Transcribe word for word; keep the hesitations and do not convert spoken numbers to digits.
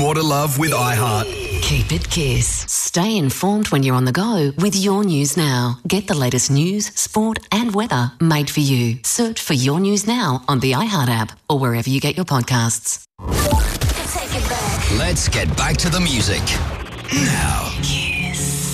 More to love with iHeart. Keep it Kiss. Stay informed when you're on the go with Your News Now. Get the latest news, sport and weather made for you. Search for Your News Now on the iHeart app or wherever you get your podcasts. Let's get back to the music. Now.